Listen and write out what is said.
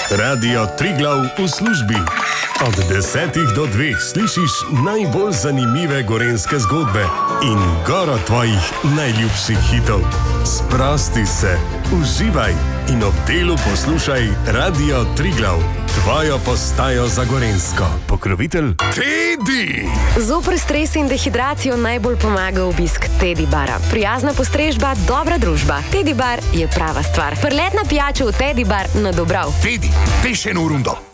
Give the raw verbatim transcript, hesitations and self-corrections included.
Radio Triglav v službi. Od desetih do dveh slišiš najbolj zanimive gorenjske zgodbe in goro tvojih najljubših hitov. Sprosti se, uživaj in ob delu poslušaj Radio Triglav, tvojo postajo za gorenjsko. Pokrovitelj Teddy. Zoper stres in dehidracijo najbolj pomaga obisk Teddy bara. Prijazna postrežba, dobra družba. Teddy bar je prava stvar. Prletna pijača v Teddy bar na Dobrav. Teddy, peš eno rundo.